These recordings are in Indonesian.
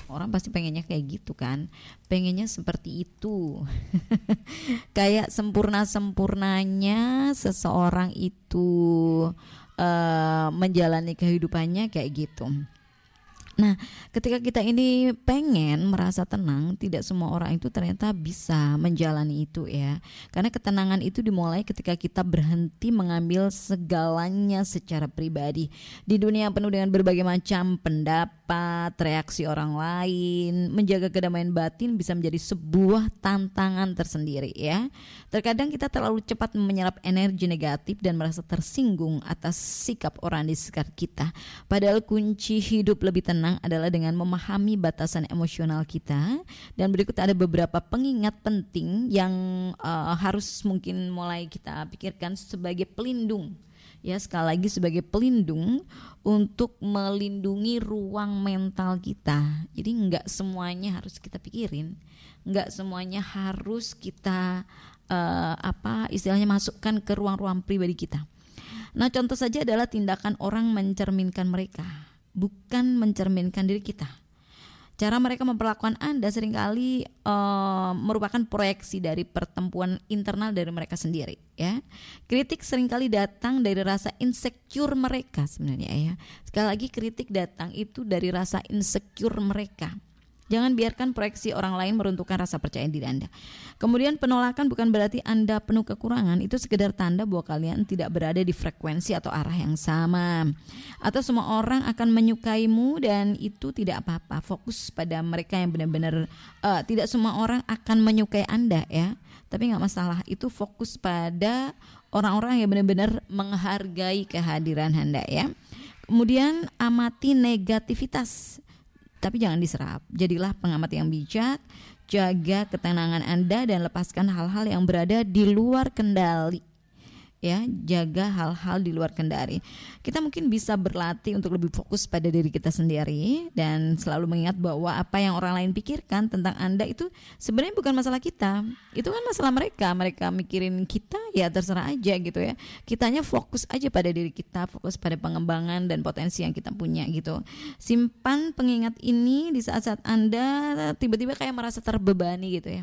Orang pasti pengennya kayak gitu kan, pengennya seperti itu. Kayak sempurna-sempurnanya seseorang itu menjalani kehidupannya kayak gitu. Nah, ketika kita ini pengen merasa tenang, tidak semua orang itu ternyata bisa menjalani itu ya. Karena ketenangan itu dimulai ketika kita berhenti mengambil segalanya secara pribadi. Di dunia penuh dengan berbagai macam pendapat, reaksi orang lain, menjaga kedamaian batin bisa menjadi sebuah tantangan tersendiri ya. Terkadang kita terlalu cepat menyerap energi negatif dan merasa tersinggung atas sikap orang di sekitar kita. Padahal kunci hidup lebih tenang adalah dengan memahami batasan emosional kita. Dan berikut ada beberapa pengingat penting yang harus mungkin mulai kita pikirkan sebagai pelindung. Ya, sekali lagi sebagai pelindung untuk melindungi ruang mental kita. Jadi enggak semuanya harus kita pikirin, enggak semuanya harus kita istilahnya masukkan ke ruang-ruang pribadi kita. Nah, contoh saja adalah tindakan orang mencerminkan mereka, bukan mencerminkan diri kita. Cara mereka memperlakukan Anda seringkali merupakan proyeksi dari pertempuran internal dari mereka sendiri ya. Kritik seringkali datang dari rasa insecure mereka sebenarnya ya. Sekali lagi, kritik datang itu dari rasa insecure mereka. Jangan biarkan proyeksi orang lain meruntuhkan rasa percaya diri Anda. Kemudian penolakan bukan berarti Anda penuh kekurangan. Itu sekedar tanda bahwa kalian tidak berada di frekuensi atau arah yang sama. Atau semua orang akan menyukaimu dan itu tidak apa-apa. Fokus pada mereka yang benar-benar tidak semua orang akan menyukai Anda ya. Tapi gak masalah. Itu fokus pada orang-orang yang benar-benar menghargai kehadiran Anda ya. Kemudian amati negativitas, tapi jangan diserap. Jadilah pengamat yang bijak, jaga ketenangan Anda dan lepaskan hal-hal yang berada di luar kendali. Ya, jaga hal-hal di luar kendali. Kita mungkin bisa berlatih untuk lebih fokus pada diri kita sendiri dan selalu mengingat bahwa apa yang orang lain pikirkan tentang Anda itu sebenarnya bukan masalah kita. Itu kan masalah mereka. Mereka mikirin kita, ya terserah aja gitu ya. Kitanya fokus aja pada diri kita, fokus pada pengembangan dan potensi yang kita punya gitu. Simpan pengingat ini di saat-saat Anda tiba-tiba kayak merasa terbebani gitu ya.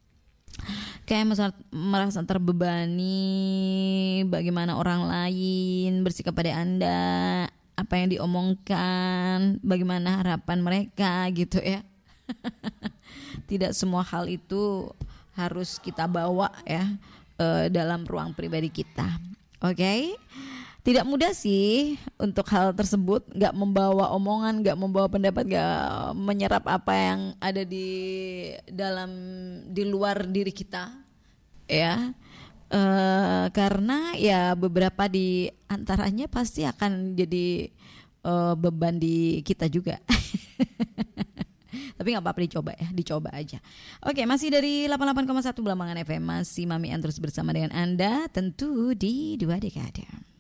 Kayak merasa terbebani bagaimana orang lain bersikap pada Anda, apa yang diomongkan, bagaimana harapan mereka gitu ya. Tidak semua hal itu harus kita bawa ya dalam ruang pribadi kita. Oke? Tidak mudah sih untuk hal tersebut, gak membawa omongan, gak membawa pendapat, gak menyerap apa yang ada di luar diri kita ya. Karena ya beberapa di antaranya pasti akan jadi beban di kita juga. Tapi gak apa-apa, dicoba aja. Oke, masih dari 88,1 Belambangan FM, masih Mami An terus bersama dengan Anda, tentu di 2 Dekade.